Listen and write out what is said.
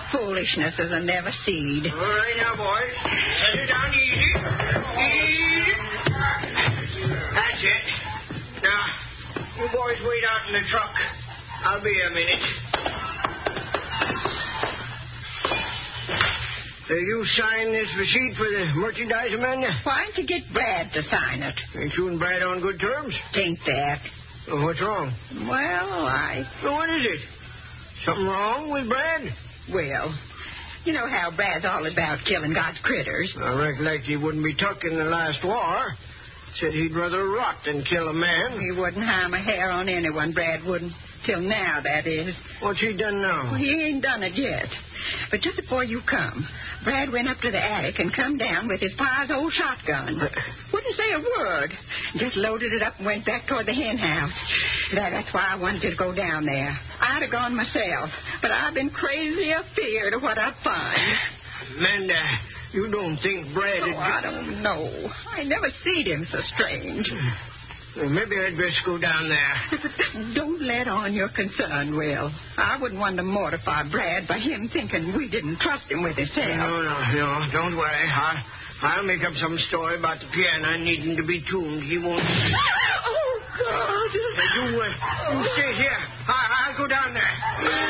foolishness as I never seed. All right now, boys. Set it down easy. Easy. That's it. Now, you boys wait out in the truck. I'll be a minute. You sign this receipt for the merchandise man? Why don't you get Brad to sign it? Ain't you and Brad on good terms? Tain't that. Well, what's wrong? Well, What is it? Something wrong with Brad? Well, you know how Brad's all about killing God's critters. I recollect he wouldn't be took in the last war. Said he'd rather rot than kill a man. He wouldn't harm a hair on anyone, Brad wouldn't. Till now, that is. What's he done now? Well, he ain't done it yet. But just before you come, Brad went up to the attic and come down with his pa's old shotgun. Wouldn't say a word. Just loaded it up and went back toward the hen house. That's why I wanted you to go down there. I'd have gone myself, but I've been crazy afeard of what I'd find. Amanda, you don't think Brad Oh, I don't know. I never seen him so strange. Well, maybe I'd best go down there. Don't let on you're concerned, Will. I wouldn't want to mortify Brad by him thinking we didn't trust him with his tail. No, don't worry. I'll make up some story about the piano needing to be tuned. He won't... Oh, God. You stay here. I'll go down there.